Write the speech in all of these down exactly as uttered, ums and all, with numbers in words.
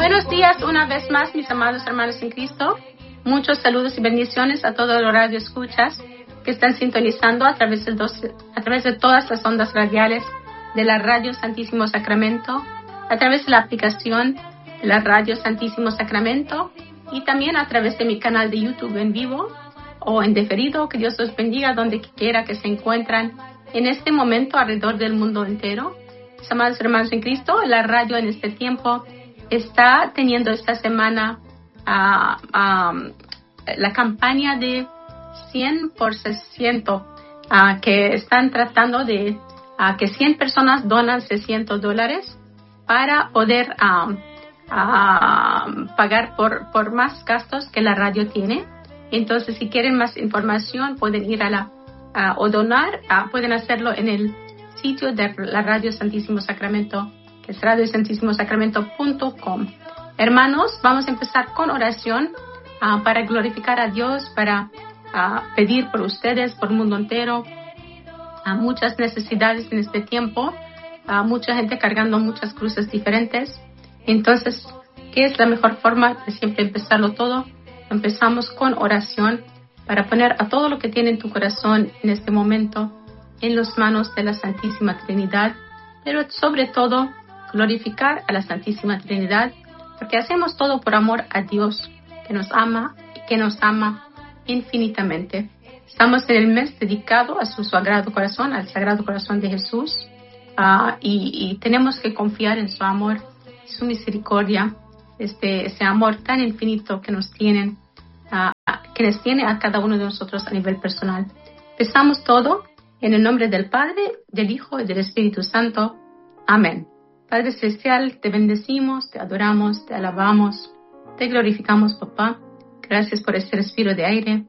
Buenos días una vez más, mis amados hermanos en Cristo. Muchos saludos y bendiciones a todos los radioescuchas que están sintonizando a través, del dos, a través de todas las ondas radiales de la Radio Santísimo Sacramento, a través de la aplicación de la Radio Santísimo Sacramento y también a través de mi canal de YouTube en vivo o en diferido. Que Dios los bendiga donde quiera que se encuentran en este momento alrededor del mundo entero. Mis amados hermanos en Cristo, la radio en este tiempo está teniendo esta semana uh, um, la campaña de cien por ciento uh, que están tratando de uh, que cien personas donan seiscientos dólares para poder um, uh, pagar por, por más gastos que la radio tiene. Entonces, si quieren más información, pueden ir a la uh, o donar, uh, pueden hacerlo en el sitio de la Radio Santísimo Sacramento, que es radio santísimo sacramento punto com. Hermanos, vamos a empezar con oración uh, para glorificar a Dios, para uh, pedir por ustedes, por el mundo entero. Uh, muchas necesidades en este tiempo, uh, mucha gente cargando muchas cruces diferentes. Entonces, ¿qué es la mejor forma de siempre empezarlo todo? Empezamos con oración para poner a todo lo que tiene en tu corazón en este momento en las manos de la Santísima Trinidad, pero sobre todo glorificar a la Santísima Trinidad, porque hacemos todo por amor a Dios, que nos ama y que nos ama infinitamente. Estamos en el mes dedicado a su Sagrado Corazón, al Sagrado Corazón de Jesús, uh, y, y tenemos que confiar en su amor, su misericordia, este, ese amor tan infinito que nos tienen, uh, que nos tiene a cada uno de nosotros a nivel personal. Empezamos todo en el nombre del Padre, del Hijo y del Espíritu Santo. Amén. Padre Celestial, te bendecimos, te adoramos, te alabamos, te glorificamos, papá. Gracias por ese respiro de aire,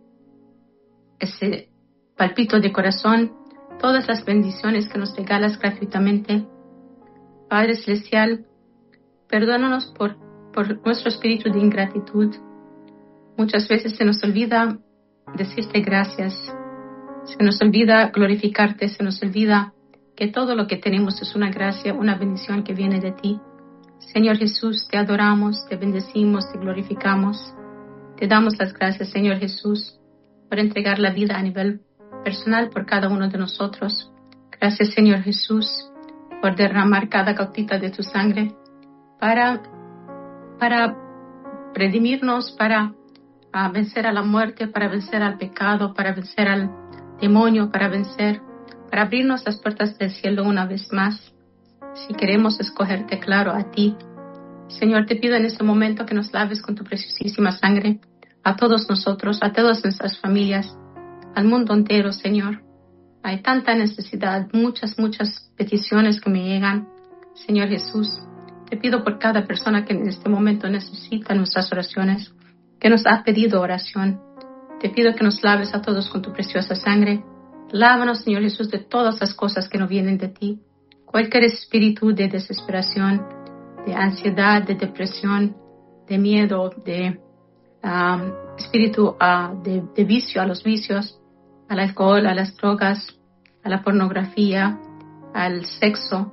ese palpito de corazón, todas las bendiciones que nos regalas gratuitamente. Padre Celestial, perdónanos por, por nuestro espíritu de ingratitud. Muchas veces se nos olvida decirte gracias. Se nos olvida glorificarte, se nos olvida que todo lo que tenemos es una gracia, una bendición que viene de ti. Señor Jesús, te adoramos, te bendecimos, te glorificamos. Te damos las gracias, Señor Jesús, por entregar la vida a nivel personal por cada uno de nosotros. Gracias, Señor Jesús, por derramar cada gotita de tu sangre para, para redimirnos, para uh, vencer a la muerte, para vencer al pecado, para vencer al demonio, para vencer, para abrirnos las puertas del cielo una vez más, si queremos escogerte claro a ti. Señor, te pido en este momento que nos laves con tu preciosísima sangre a todos nosotros, a todas nuestras familias, al mundo entero, Señor. Hay tanta necesidad, muchas, muchas peticiones que me llegan. Señor Jesús, te pido por cada persona que en este momento necesita nuestras oraciones, que nos ha pedido oración. Te pido que nos laves a todos con tu preciosa sangre. Lávanos, Señor Jesús, de todas las cosas que no vienen de ti. Cualquier espíritu de desesperación, de ansiedad, de depresión, de miedo, de um, espíritu uh, de, de vicio, a los vicios, al alcohol, a las drogas, a la pornografía, al sexo,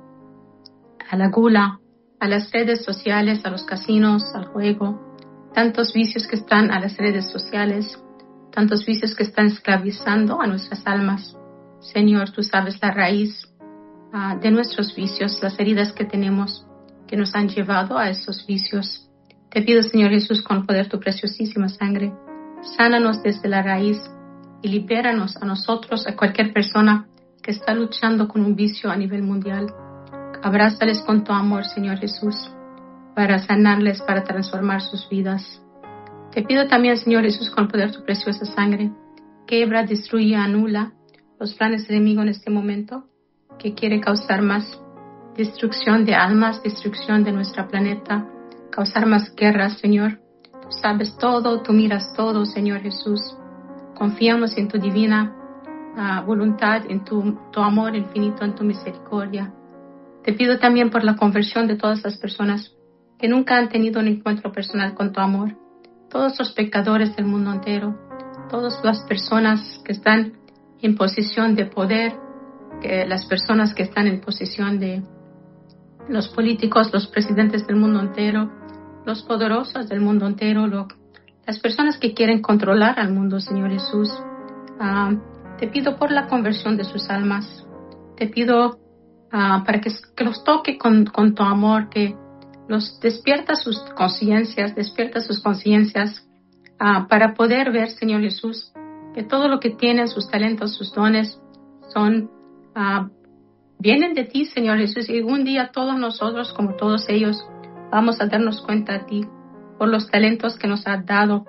a la gula, a las redes sociales, a los casinos, al juego. Tantos vicios que están a las redes sociales, tantos vicios que están esclavizando a nuestras almas. Señor, tú sabes la raíz uh, de nuestros vicios, las heridas que tenemos que nos han llevado a esos vicios. Te pido, Señor Jesús, con poder tu preciosísima sangre, sánanos desde la raíz y libéranos a nosotros, a cualquier persona que está luchando con un vicio a nivel mundial. Abrázales con tu amor, Señor Jesús, para sanarles, para transformar sus vidas. Te pido también, Señor Jesús, con poder tu preciosa sangre, quebra, destruye, anula los planes del enemigo en este momento, que quiere causar más destrucción de almas, destrucción de nuestro planeta, causar más guerras, Señor. Tú sabes todo, tú miras todo, Señor Jesús. Confiamos en tu divina uh, voluntad, en tu, tu amor infinito, en tu misericordia. Te pido también por la conversión de todas las personas que nunca han tenido un encuentro personal con tu amor. Todos los pecadores del mundo entero, todas las personas que están en posición de poder, que las personas que están en posición de los políticos, los presidentes del mundo entero, los poderosos del mundo entero, lo, las personas que quieren controlar al mundo, Señor Jesús. Uh, te pido por la conversión de sus almas. Te pido uh, para que, que los toque con, con tu amor, que los despierta sus conciencias, despierta sus conciencias uh, para poder ver, Señor Jesús, que todo lo que tienen, sus talentos, sus dones, son uh, vienen de ti, Señor Jesús, y un día todos nosotros, como todos ellos, vamos a darnos cuenta a ti por los talentos que nos has dado.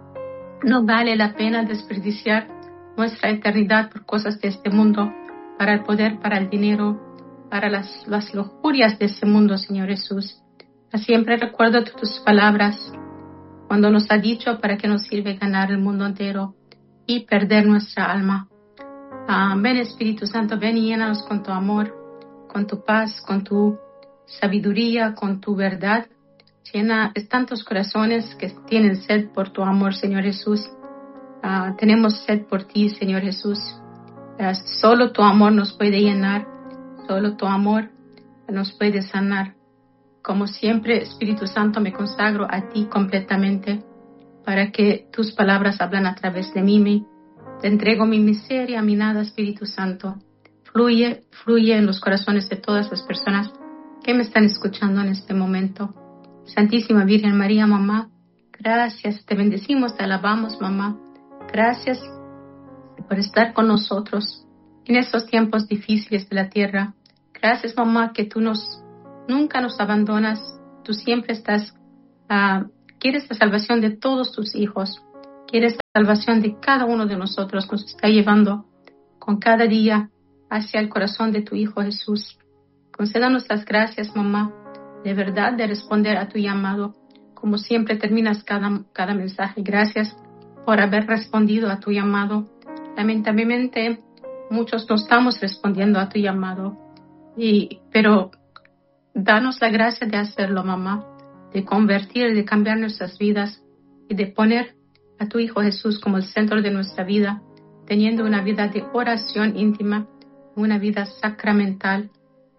No vale la pena desperdiciar nuestra eternidad por cosas de este mundo, para el poder, para el dinero, para las, las lujurias de este mundo, Señor Jesús. Siempre recuerdo tus palabras cuando nos has dicho para qué nos sirve ganar el mundo entero y perder nuestra alma. Ah, ven, Espíritu Santo, ven y llénanos con tu amor, con tu paz, con tu sabiduría, con tu verdad. Llena tantos corazones que tienen sed por tu amor, Señor Jesús. Uh, tenemos sed por ti, Señor Jesús. Uh, solo tu amor nos puede llenar, solo tu amor nos puede sanar. Como siempre, Espíritu Santo, me consagro a ti completamente para que tus palabras hablan a través de mí. Me, te entrego mi miseria, mi nada, Espíritu Santo. Fluye, fluye en los corazones de todas las personas que me están escuchando en este momento. Santísima Virgen María, mamá, gracias, te bendecimos, te alabamos, mamá. Gracias por estar con nosotros en estos tiempos difíciles de la tierra. Gracias, mamá, que tú nos nunca nos abandonas. Tú siempre estás, uh, quieres la salvación de todos tus hijos. Quieres la salvación de cada uno de nosotros. Nos está llevando con cada día hacia el corazón de tu Hijo Jesús. Concédanos las gracias, mamá, de verdad, de responder a tu llamado. Como siempre terminas cada, cada mensaje. Gracias por haber respondido a tu llamado. Lamentablemente, muchos no estamos respondiendo a tu llamado. Y, pero danos la gracia de hacerlo, mamá, de convertir, de cambiar nuestras vidas y de poner a tu Hijo Jesús como el centro de nuestra vida, teniendo una vida de oración íntima, una vida sacramental.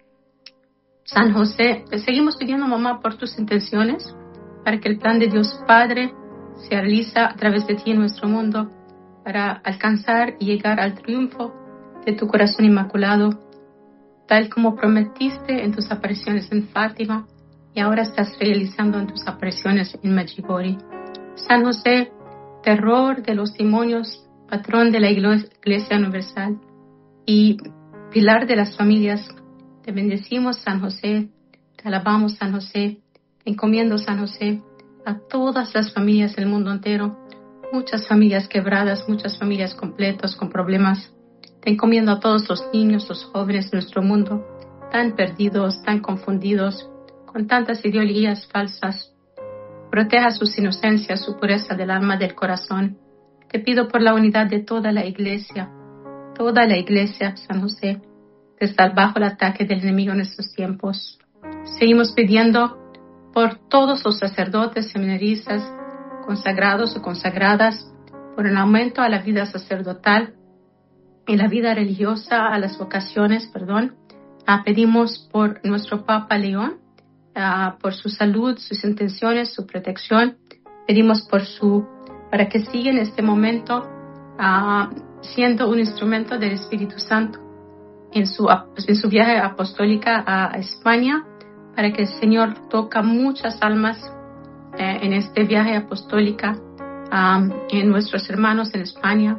San José, te seguimos pidiendo, mamá, por tus intenciones, para que el plan de Dios Padre se realiza a través de ti en nuestro mundo, para alcanzar y llegar al triunfo de tu corazón inmaculado, tal como prometiste en tus apariciones en Fátima y ahora estás realizando en tus apariciones en Medjugorje. San José, terror de los demonios, patrón de la Iglesia Universal y pilar de las familias, te bendecimos, San José, te alabamos, San José, te encomiendo, San José, a todas las familias del mundo entero, muchas familias quebradas, muchas familias completas con problemas. Te encomiendo a todos los niños, los jóvenes de nuestro mundo, tan perdidos, tan confundidos, con tantas ideologías falsas. Proteja sus inocencias, su pureza del alma, del corazón. Te pido por la unidad de toda la iglesia, toda la iglesia, San José, que está bajo el ataque del enemigo en estos tiempos. Seguimos pidiendo por todos los sacerdotes, seminaristas, consagrados o consagradas, por el aumento a la vida sacerdotal y la vida religiosa, a las vocaciones, perdón. Ah, pedimos por nuestro Papa León, ah, por su salud, sus intenciones, su protección. Pedimos por su, para que siga en este momento ah, siendo un instrumento del Espíritu Santo en su, en su viaje apostólica a España, para que el Señor toca muchas almas eh, en este viaje apostólico um, en nuestros hermanos en España,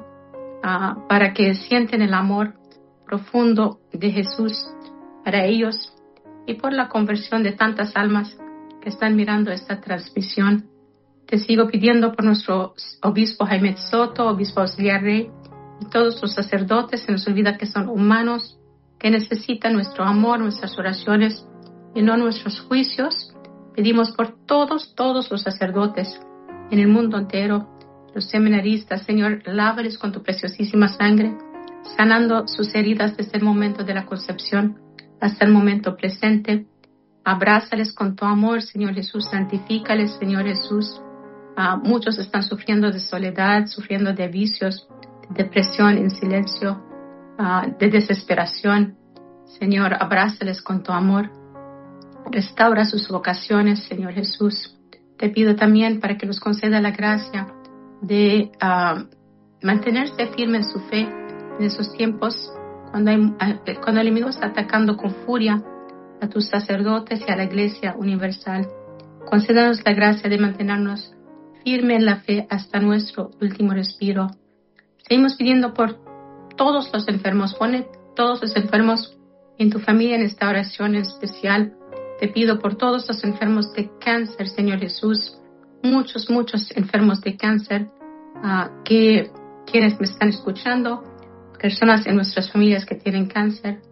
uh, para que sienten el amor profundo de Jesús para ellos y por la conversión de tantas almas que están mirando esta transmisión. Te sigo pidiendo por nuestro obispo Jaime Soto, obispo auxiliar Rey, y todos los sacerdotes. Se nos olvida que son humanos, que necesitan nuestro amor, nuestras oraciones y no nuestros juicios. Pedimos por todos, todos los sacerdotes en el mundo entero, los seminaristas. Señor, lávales con tu preciosísima sangre, sanando sus heridas desde el momento de la concepción hasta el momento presente. Abrázales con tu amor, Señor Jesús, santifícales, Señor Jesús. Uh, muchos están sufriendo de soledad, sufriendo de vicios, de depresión en silencio, uh, de desesperación. Señor, abrázales con tu amor. Restaura sus vocaciones, Señor Jesús. te pido también para que nos conceda la gracia de uh, mantenerse firme en su fe en esos tiempos cuando, hay, cuando el enemigo está atacando con furia a tus sacerdotes y a la Iglesia universal. Concédanos la gracia de mantenernos firme en la fe hasta nuestro último respiro. Seguimos pidiendo por todos los enfermos. Pone todos los enfermos en tu familia en esta oración especial. Te pido por todos los enfermos de cáncer, Señor Jesús. Muchos, muchos enfermos de cáncer uh, que quienes me están escuchando, personas en nuestras familias que tienen cáncer.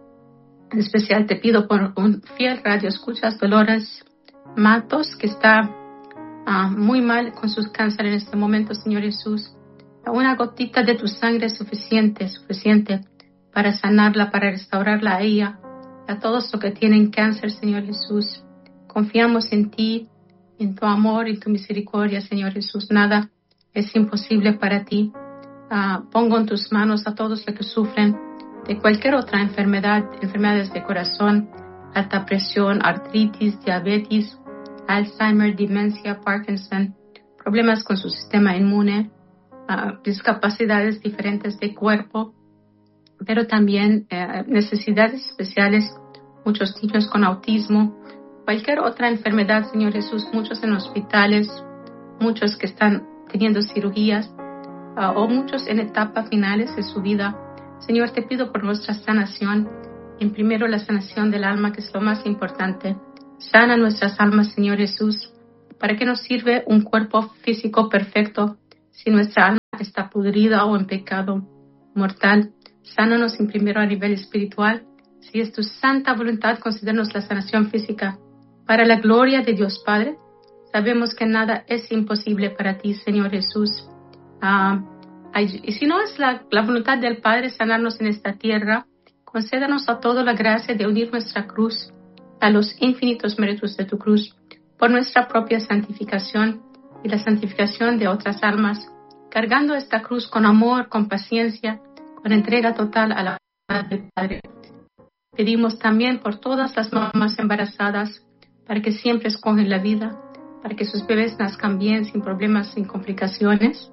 En especial te pido por un fiel radio escuchas, Dolores Matos, que está uh, muy mal con su cáncer en este momento, Señor Jesús. Una gotita de tu sangre es suficiente, suficiente para sanarla, para restaurarla a ella, a todos los que tienen cáncer, Señor Jesús. Confiamos en ti, en tu amor y tu misericordia, Señor Jesús. Nada es imposible para ti. Uh, pongo en tus manos a todos los que sufren de cualquier otra enfermedad, enfermedades de corazón, alta presión, artritis, diabetes, Alzheimer, demencia, Parkinson, problemas con su sistema inmune, uh, discapacidades diferentes de cuerpo, pero también uh, necesidades especiales, muchos niños con autismo, cualquier otra enfermedad, Señor Jesús, muchos en hospitales, muchos que están teniendo cirugías, uh, o muchos en etapas finales de su vida. Señor, te pido por nuestra sanación, en primero la sanación del alma, que es lo más importante. Sana nuestras almas, Señor Jesús. ¿Para qué nos sirve un cuerpo físico perfecto si nuestra alma está pudrida o en pecado mortal? Sánanos en primero a nivel espiritual. Si es tu santa voluntad, concédenos la sanación física. Para la gloria de Dios Padre, sabemos que nada es imposible para ti, Señor Jesús. Uh, y si no es la, la voluntad del Padre sanarnos en esta tierra, concédanos a todos la gracia de unir nuestra cruz a los infinitos méritos de tu cruz, por nuestra propia santificación y la santificación de otras almas, cargando esta cruz con amor, con paciencia, con entrega total a la voluntad del Padre. Pedimos también por todas las mamás embarazadas, para que siempre escogen la vida, para que sus bebés nazcan bien, sin problemas, sin complicaciones.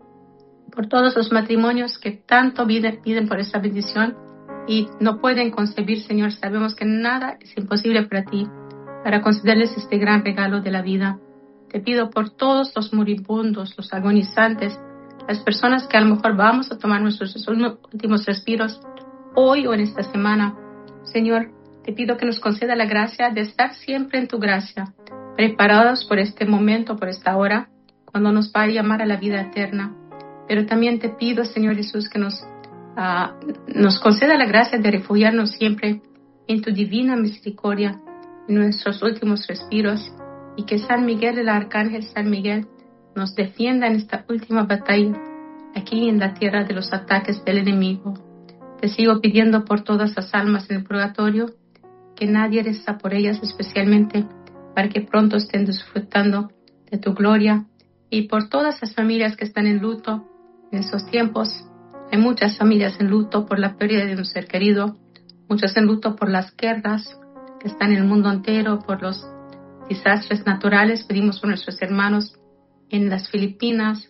Por todos los matrimonios que tanto piden, piden por esta bendición y no pueden concebir, Señor, sabemos que nada es imposible para ti, para concederles este gran regalo de la vida. Te pido por todos los moribundos, los agonizantes, las personas que a lo mejor vamos a tomar nuestros últimos respiros hoy o en esta semana. Señor, te pido que nos conceda la gracia de estar siempre en tu gracia, preparados por este momento, por esta hora, cuando nos va a llamar a la vida eterna. Pero también te pido, Señor Jesús, que nos, uh, nos conceda la gracia de refugiarnos siempre en tu divina misericordia, en nuestros últimos respiros, y que San Miguel, el Arcángel San Miguel, nos defienda en esta última batalla, aquí en la tierra de los ataques del enemigo. Te sigo pidiendo por todas las almas en el purgatorio, que nadie reza por ellas, especialmente para que pronto estén disfrutando de tu gloria, y por todas las familias que están en luto en estos tiempos. Hay muchas familias en luto por la pérdida de un ser querido, muchas en luto por las guerras que están en el mundo entero, por los desastres naturales. Pedimos por nuestros hermanos en las Filipinas,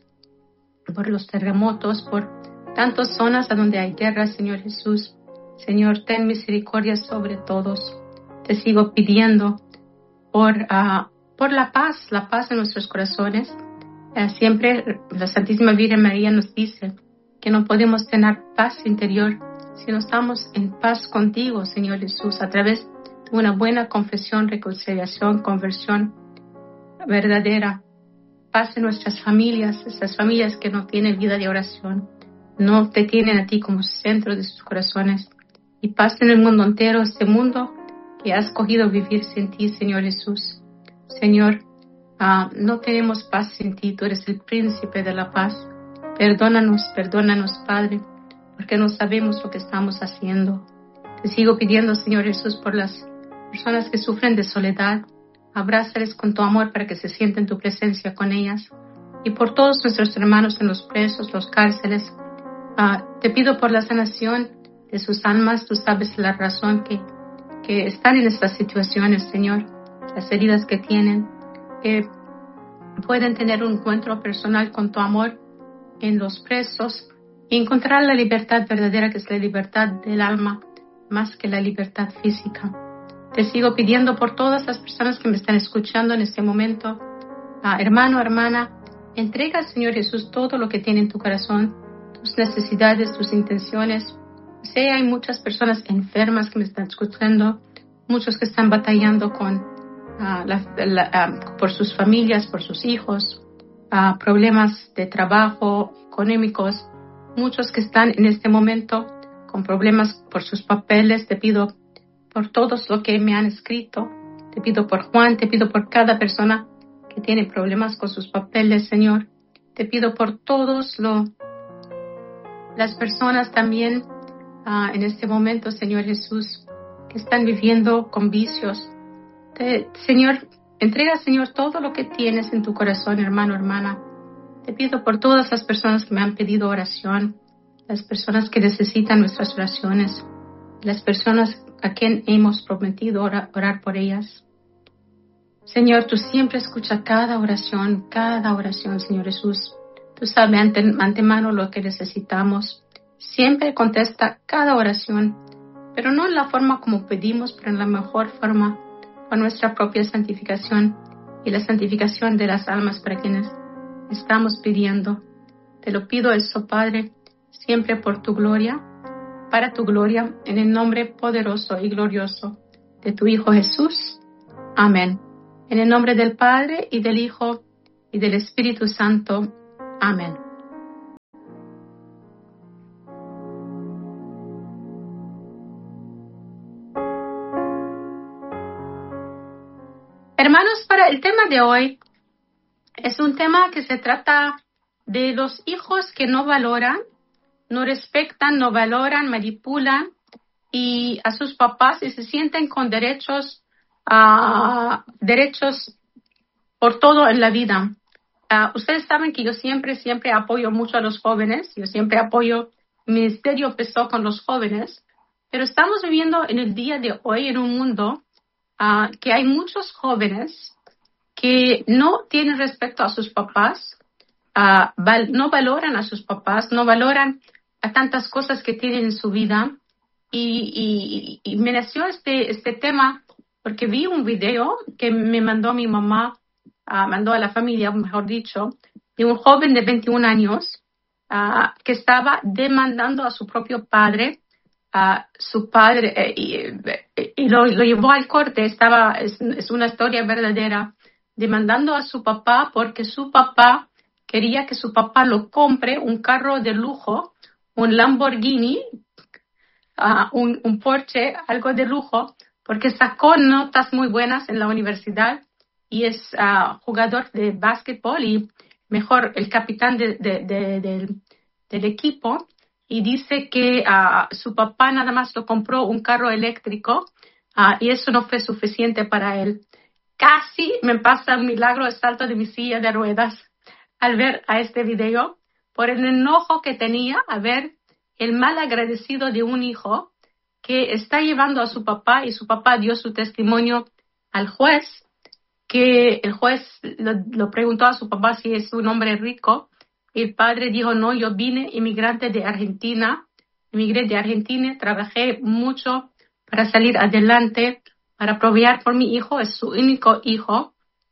por los terremotos, por tantas zonas a donde hay guerra, Señor Jesús. Señor, ten misericordia sobre todos. Te sigo pidiendo por, uh, por la paz, la paz en nuestros corazones. Uh, siempre la Santísima Virgen María nos dice que no podemos tener paz interior si no estamos en paz contigo, Señor Jesús, a través de una buena confesión, reconciliación, conversión verdadera. Paz en nuestras familias, esas familias que no tienen vida de oración, no te tienen a ti como centro de sus corazones. Y paz en el mundo entero, este mundo que has escogido vivir sin ti, Señor Jesús. Señor, uh, no tenemos paz sin ti, tú eres el príncipe de la paz. Perdónanos, perdónanos, Padre, porque no sabemos lo que estamos haciendo. Te sigo pidiendo, Señor Jesús, por las personas que sufren de soledad. Abrázales con tu amor para que se sientan en tu presencia con ellas. Y por todos nuestros hermanos en los presos, los cárceles, uh, te pido por la sanación de sus almas. Tú sabes la razón que, que están en estas situaciones, Señor, las heridas que tienen. Eh, pueden tener un encuentro personal con tu amor en los presos y encontrar la libertad verdadera, que es la libertad del alma, más que la libertad física. Te sigo pidiendo por todas las personas que me están escuchando en este momento. Ah, hermano, hermana, entrega al Señor Jesús todo lo que tiene en tu corazón, tus necesidades, tus intenciones. Sé, hay muchas personas enfermas que me están escuchando, muchos que están batallando con, uh, la, la, uh, por sus familias, por sus hijos, uh, problemas de trabajo, económicos, muchos que están en este momento con problemas por sus papeles. Te pido por todos los que me han escrito, te pido por Juan, te pido por cada persona que tiene problemas con sus papeles, Señor. Te pido por todos lo, las personas también uh, en este momento, Señor Jesús, que están viviendo con vicios. Te, Señor, entrega, Señor, todo lo que tienes en tu corazón, hermano, hermana. Te pido por todas las personas que me han pedido oración, las personas que necesitan nuestras oraciones, las personas a quien hemos prometido orar, orar por ellas. Señor, tú siempre escuchas cada oración, cada oración, Señor Jesús. Tú sabes ante, antemano lo que necesitamos. Siempre contesta cada oración, pero no en la forma como pedimos, pero en la mejor forma, por nuestra propia santificación y la santificación de las almas para quienes estamos pidiendo. Te lo pido eso, Padre, siempre por tu gloria, para tu gloria, en el nombre poderoso y glorioso de tu Hijo Jesús. Amén. En el nombre del Padre, y del Hijo, y del Espíritu Santo. Amén. Hermanos, para el tema de hoy, es un tema que se trata de los hijos que no valoran, no respetan, no valoran, manipulan y a sus papás y se sienten con derechos, uh, derechos por todo en la vida. Uh, ustedes saben que yo siempre, siempre apoyo mucho a los jóvenes. Yo siempre apoyo, mi ministerio empezó con los jóvenes, pero estamos viviendo en el día de hoy en un mundo uh, que hay muchos jóvenes que no tienen respeto a sus papás, uh, val- no valoran a sus papás, no valoran a tantas cosas que tienen en su vida. Y, y, y me nació este, este tema porque vi un video que me mandó mi mamá, uh, mandó a la familia, mejor dicho, de un joven de veintiún años uh, que estaba demandando a su propio padre, uh, su padre, eh, y, y lo, lo llevó al corte. Estaba, es, es una historia verdadera, demandando a su papá porque su papá quería que su papá lo compre un carro de lujo, un Lamborghini, Uh, un, un Porsche, algo de lujo, porque sacó notas muy buenas en la universidad y es uh, jugador de básquetbol y mejor el capitán de, de, de, de, del equipo. Y dice que uh, su papá nada más lo compró un carro eléctrico uh, y eso no fue suficiente para él. Casi me pasa un milagro, el salto de mi silla de ruedas al ver a este video por el enojo que tenía a ver el mal agradecido de un hijo que está llevando a su papá, y su papá dio su testimonio al juez, que el juez lo, lo preguntó a su papá si es un hombre rico, y el padre dijo, no, yo vine inmigrante de Argentina, emigré de Argentina, trabajé mucho para salir adelante, para proveer por mi hijo, es su único hijo,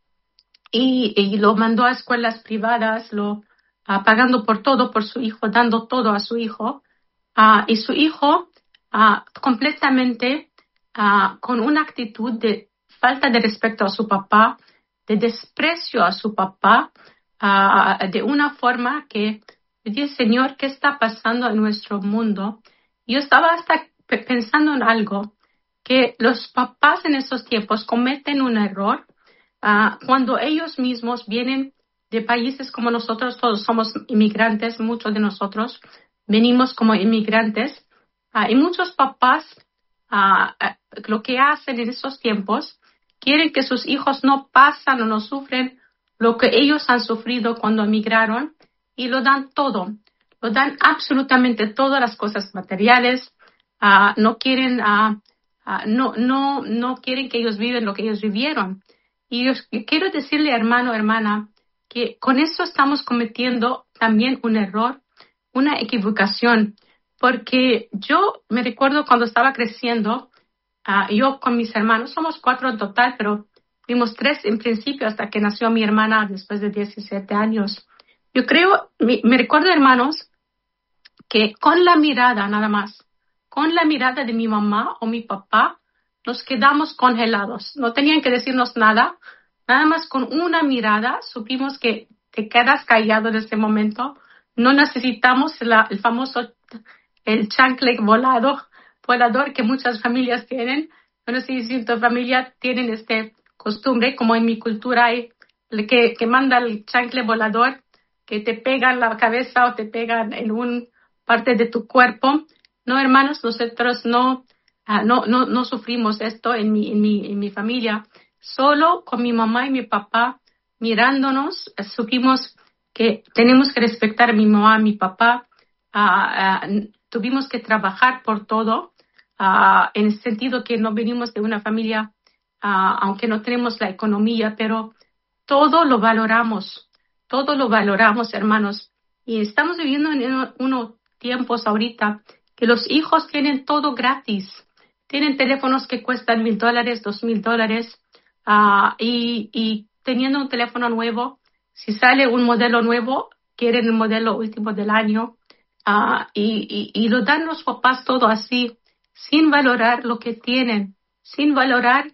y, y lo mandó a escuelas privadas, lo uh, pagando por todo, por su hijo, dando todo a su hijo. Uh, y su hijo uh, completamente uh, con una actitud de falta de respeto a su papá, de desprecio a su papá, uh, de una forma que dice, Señor, ¿qué está pasando en nuestro mundo? Yo estaba hasta pensando en algo, que los papás en esos tiempos cometen un error uh, cuando ellos mismos vienen de países como nosotros, todos somos inmigrantes, muchos de nosotros venimos como inmigrantes, uh, y muchos papás uh, uh, lo que hacen en esos tiempos, quieren que sus hijos no pasan o no sufren lo que ellos han sufrido cuando emigraron, y lo dan todo, lo dan absolutamente todas las cosas materiales, uh, no quieren uh, uh, no, no, no quieren que ellos viven lo que ellos vivieron. Y yo, yo quiero decirle, hermano, hermana, que con eso estamos cometiendo también un error, una equivocación, porque yo me recuerdo cuando estaba creciendo, uh, yo con mis hermanos, somos cuatro en total, pero fuimos tres en principio hasta que nació mi hermana después de diecisiete años. Yo creo, me, me recuerdo, hermanos, que con la mirada nada más, con la mirada de mi mamá o mi papá, nos quedamos congelados. No tenían que decirnos nada, nada más con una mirada supimos que te quedas callado en ese momento. No necesitamos la, el famoso, el chanclet volado, volador que muchas familias tienen. No sé si tu familia tienen este costumbre, como en mi cultura hay, que, que manda el chanclet volador, que te pega en la cabeza o te pegan en un parte de tu cuerpo. No, hermanos, nosotros no, uh, no, no, no sufrimos esto en mi, en mi, en mi familia. Solo con mi mamá y mi papá mirándonos, uh, supimos que tenemos que respetar a mi mamá, a mi papá. Uh, uh, tuvimos que trabajar por todo, uh, en el sentido que no venimos de una familia, uh, aunque no tenemos la economía, pero todo lo valoramos, todo lo valoramos, hermanos. Y estamos viviendo en unos tiempos ahorita que los hijos tienen todo gratis. Tienen teléfonos que cuestan mil dólares, dos mil dólares, uh, y, y teniendo un teléfono nuevo, si sale un modelo nuevo, quieren el modelo último del año, uh, y, y, y lo dan los papás todo así, sin valorar lo que tienen, sin valorar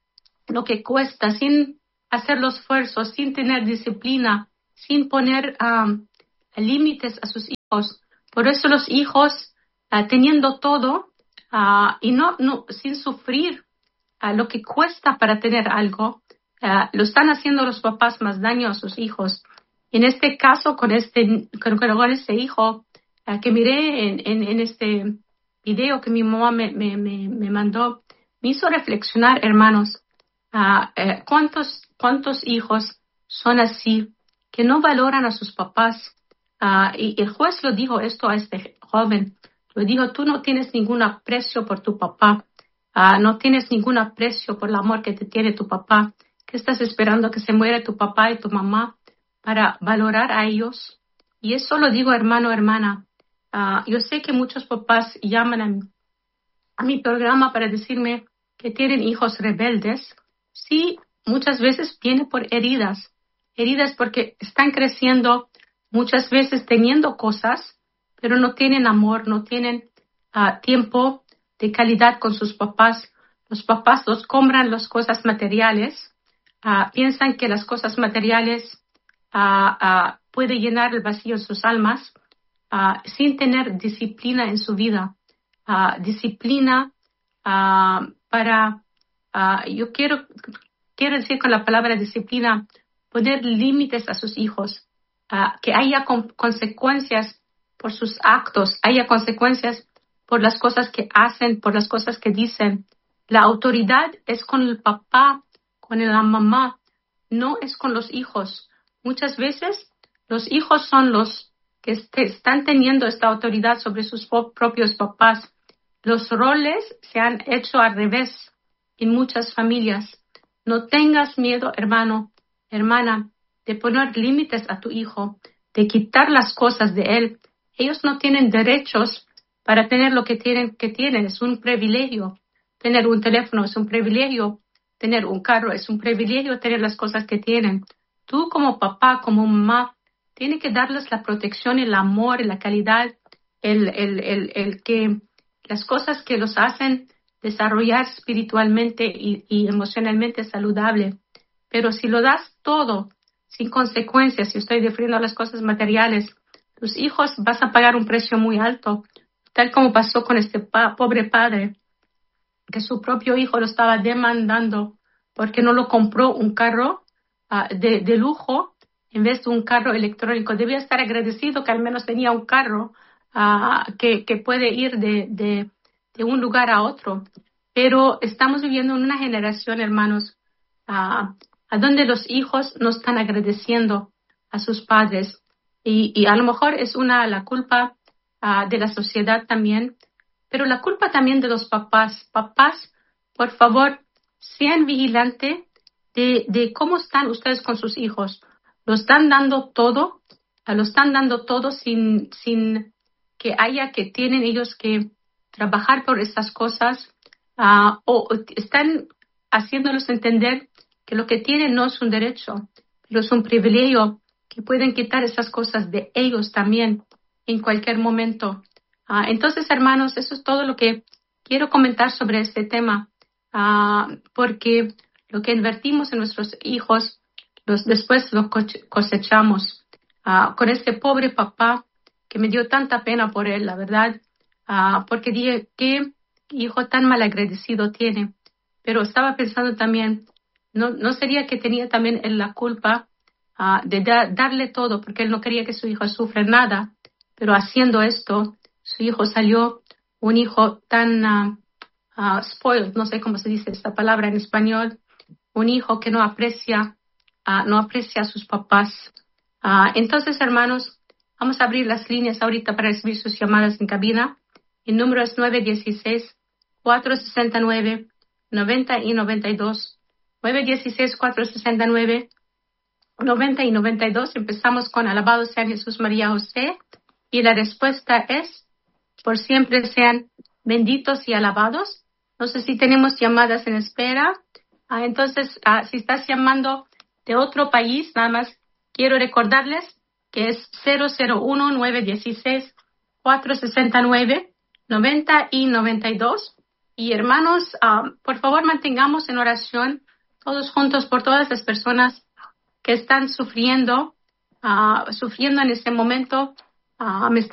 lo que cuesta, sin hacer los esfuerzos, sin tener disciplina, sin poner um, límites a sus hijos. Por eso los hijos, uh, teniendo todo, uh, y no, no sin sufrir uh, lo que cuesta para tener algo, uh, lo están haciendo los papás más daño a sus hijos. En este caso, con este, con, con este hijo uh, que miré en, en, en este video que mi mamá me, me, me, me mandó, me hizo reflexionar, hermanos, uh, uh, cuántos, cuántos hijos son así, que no valoran a sus papás. Uh, y el juez lo dijo esto a este joven. Lo dijo, tú no tienes ningún aprecio por tu papá. Uh, no tienes ningún aprecio por el amor que te tiene tu papá. ¿Qué estás esperando que se muera tu papá y tu mamá para valorar a ellos? Y eso lo digo, hermano, hermana. Uh, yo sé que muchos papás llaman a mi, a mi programa para decirme que tienen hijos rebeldes. Sí, muchas veces viene por heridas. Heridas porque están creciendo muchas veces teniendo cosas, pero no tienen amor, no tienen uh, tiempo de calidad con sus papás. Los papás los compran las cosas materiales, uh, piensan que las cosas materiales uh, uh, pueden llenar el vacío en sus almas, uh, sin tener disciplina en su vida. Uh, disciplina uh, para, uh, yo quiero, quiero decir con la palabra disciplina, poner límites a sus hijos. Uh, que haya con- consecuencias por sus actos, haya consecuencias por las cosas que hacen, por las cosas que dicen. La autoridad es con el papá, con la mamá, no es con los hijos. Muchas veces los hijos son los que est- están teniendo esta autoridad sobre sus po- propios papás. Los roles se han hecho al revés en muchas familias. No tengas miedo, hermano, hermana, de poner límites a tu hijo, de quitar las cosas de él. Ellos no tienen derechos para tener lo que tienen, que tienen. Es un privilegio. Tener un teléfono es un privilegio. Tener un carro es un privilegio. Tener las cosas que tienen. Tú como papá, como mamá, tienes que darles la protección, el amor, la calidad, el, el, el, el que las cosas que los hacen desarrollar espiritualmente y, y emocionalmente saludable. Pero si lo das todo sin consecuencias, si estoy refiriendo a las cosas materiales, tus hijos vas a pagar un precio muy alto, tal como pasó con este pa- pobre padre, que su propio hijo lo estaba demandando porque no lo compró un carro uh, de, de lujo en vez de un carro electrónico. Debía estar agradecido que al menos tenía un carro uh, que, que puede ir de, de, de un lugar a otro. Pero estamos viviendo en una generación, hermanos, uh, a donde los hijos no están agradeciendo a sus padres. Y, y a lo mejor es una la culpa uh, de la sociedad también, pero la culpa también de los papás. Papás, por favor, sean vigilantes de, de cómo están ustedes con sus hijos. lo están dando todo, uh, lo están dando todo sin, sin que haya que tienen ellos que trabajar por estas cosas, uh, o, o están haciéndolos entender que lo que tienen no es un derecho, pero es un privilegio, que pueden quitar esas cosas de ellos también en cualquier momento. Uh, entonces, hermanos, eso es todo lo que quiero comentar sobre este tema, uh, porque lo que invertimos en nuestros hijos, los, después lo cosechamos. Uh, con este pobre papá, que me dio tanta pena por él, la verdad, uh, porque dije, qué hijo tan malagradecido tiene. Pero estaba pensando también, no, no sería que tenía también él la culpa uh, de da, darle todo, porque él no quería que su hijo sufra nada, pero haciendo esto, su hijo salió un hijo tan uh, uh, spoiled, no sé cómo se dice esta palabra en español, un hijo que no aprecia, uh, no aprecia a sus papás. Uh, entonces, hermanos, vamos a abrir las líneas ahorita para recibir sus llamadas en cabina. El número es nueve uno seis, cuatro seis nueve, nueve cero y nueve dos. nueve uno seis, cuatro seis nueve, nueve cero y nueve dos. Empezamos con alabado sea Jesús, María, José. Y la respuesta es, por siempre sean benditos y alabados. No sé si tenemos llamadas en espera. Ah, entonces, ah, si estás llamando de otro país, nada más quiero recordarles que es cero cero uno, nueve uno seis, cuatro seis nueve, nueve cero y nueve dos. Y hermanos, uh, por favor mantengamos en oración todos juntos por todas las personas que están sufriendo, uh, sufriendo en este momento. Uh, me